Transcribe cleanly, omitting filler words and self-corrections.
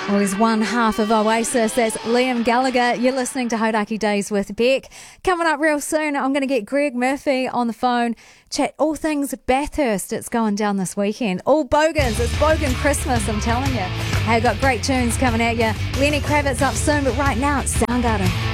Well, he's one half of Oasis. That's Liam Gallagher. You're listening to Hodaki Days with Beck. Coming up real soon, I'm going to get Greg Murphy on the phone. Chat all things Bathurst. It's going down this weekend. All bogans. It's Bogan Christmas, I'm telling you. Hey, got great tunes coming at you. Lenny Kravitz up soon, but right now it's Soundgarden.